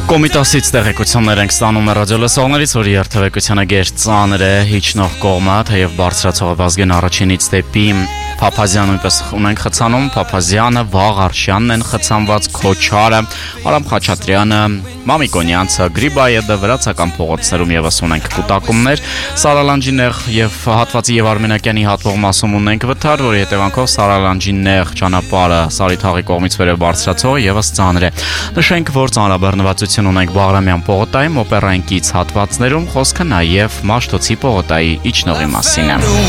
Կոմիտասից տեղեկություններ ենք ստանում ռադիո լսողներից, որ երթևեկությանը գերծանր է իջնող կողմը, թեև բարձրացող Վազգեն առաջինից դեպի Փափազյան նույնպես ունենք խցանում, Փափազյանը, Վաղ Արշյանն են խցանված, Քոչարը, Արամ Խաչատրյանը, Մամիկոնյանցը, Գրիբայեդը, վրացական փողոցներում եւս ունենք կուտակումներ, Սարալանջի նեղ եւ հատվածի եւ Արմենակյանի հատվող մասում ունենք վթար, որի հետևանքով Սարալանջի նեղ ճանապարհը Սարիթաղի կողմից վերև բարձրացող եւս ծանր է։ Նշենք, որ ծանրաբեռնվածություն ունենք Բաղրամյան պողոտայում, օպերային կից հատվածներում, խոսքը նաեւ Մաշտոցի պողոտայի իջնողի մասին է։